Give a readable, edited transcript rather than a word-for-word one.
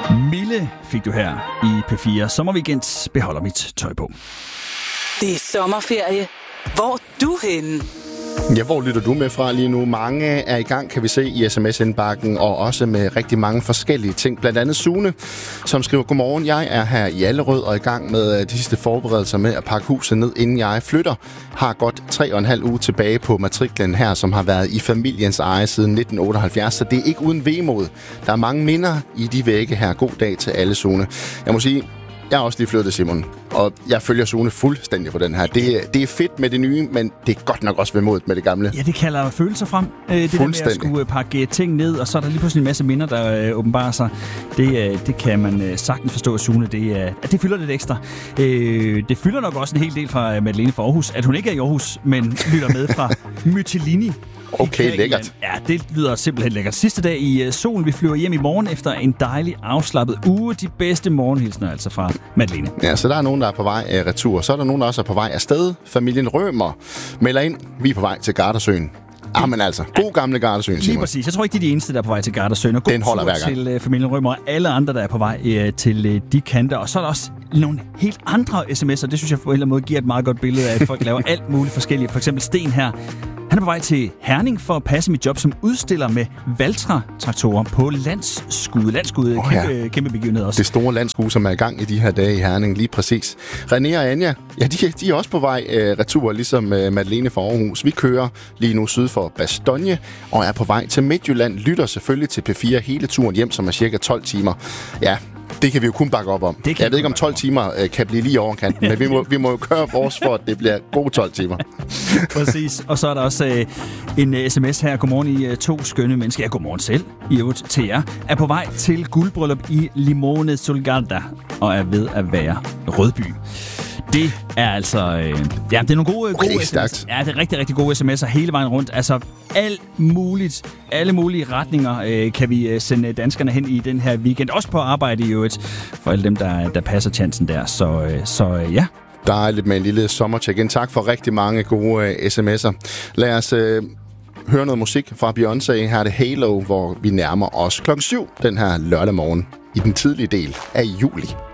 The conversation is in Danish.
Mille fik du her i P4 Sommerweekend. Beholder mit tøj på. Det er sommerferie. Hvor er du henne? Ja, hvor lytter du med fra lige nu? Mange er i gang, kan vi se, i sms-indbakken, og også med rigtig mange forskellige ting. Blandt andet Sune, som skriver: Godmorgen, jeg er her i Allerød og i gang med de sidste forberedelser med at pakke huset ned, inden jeg flytter. Har godt 3,5 uge tilbage på matriklen her, som har været i familiens eje siden 1978, så det er ikke uden vemod. Der er mange minder i de vægge her. God dag til alle, Sune. Jeg må sige, jeg har også lige flyttet, Simon, og jeg følger Sune fuldstændig på den her. Det er fedt med det nye, men det er godt nok også vemodigt med det gamle. Ja, det kalder følelser frem. Det der med at skulle pakke ting ned, og så er der lige pludselig en masse minder, der åbenbarer sig. Det kan man sagtens forstå, Sune. Det fylder lidt ekstra. Det fylder nok også en hel del fra Madeleine fra Aarhus, at hun ikke er i Aarhus, men lytter med fra Mytilini. Okay, lækkert. Ja, det lyder simpelthen lækkert. Sidste dag i solen. Vi flyver hjem i morgen efter en dejlig afslappet uge. De bedste morgenhilsner altså fra Madeleine. Ja, så der er nogen, der er på vej retur. Så er der nogen, der også er på vej afsted. Familien Rømer melder ind. Vi er på vej til Gardasøen. Jamen altså, god gamle Gardasøen, Simon. Lige præcis. Jeg tror ikke, de er de eneste, der er på vej til Gardasøen. Og den holder hver gang. Til familien Rømer og alle andre, der er på vej til de kanter. Og så er der også nogle helt andre sms'er. Det synes jeg på en eller anden måde giver et meget godt billede af, at folk laver alt muligt forskelligt. For eksempel Sten her. Han er på vej til Herning for at passe mit job som udstiller med Valtra-traktorer på Landsskue. Landsskue, kæmpe begivenhed også. Det store Landsskue, som er i gang i de her dage i Herning, lige præcis. René og Anja, ja, de er også på vej retur, ligesom Madeleine fra Aarhus. Vi kører lige nu syd for Bastogne og er på vej til Midtjylland. Lytter selvfølgelig til P4 hele turen hjem, som er cirka 12 timer. Ja, det kan vi jo kun bakke op om. Jeg ved ikke, om 12 timer kan blive lige overkanten, men vi må jo køre vores for, at det bliver gode 12 timer. Præcis. Og så er der også en sms her. Godmorgen, I to skønne mennesker. Ja, godmorgen selv, i øvrigt til jer. Er på vej til guldbryllup i Limone Solgarda og er ved at være Rødby. Det er altså... ja, det er nogle gode sms'er. Ja, det er rigtig, rigtig gode sms'er hele vejen rundt. Altså, alle mulige retninger kan vi sende danskerne hen i den her weekend. Også på arbejde i øvrigt, for alle dem, der passer chancen der. Så ja. Dejligt med en lille sommercheck-in. Tak for rigtig mange gode sms'er. Lad os høre noget musik fra Beyoncé. Her er det Halo, hvor vi nærmer os 7:00 den her lørdag morgen i den tidlige del af juli.